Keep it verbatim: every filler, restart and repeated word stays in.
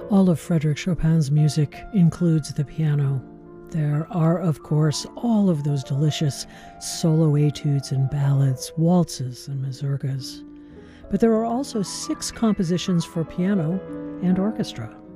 All of Frédéric Chopin's music includes the piano. There are, of course, all of those delicious solo etudes and ballads, waltzes and mazurkas. But there are also six compositions for piano and orchestra.